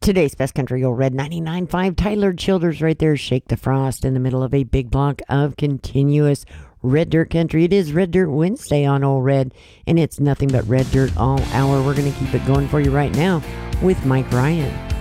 Today's best country old red 99.5 Tyler Childers right there. Shake the Frost in the middle of a big block of continuous red dirt country. It is Red Dirt Wednesday on Old Red, and it's nothing but red dirt all hour. We're going to keep it going for you right now with Mike Ryan.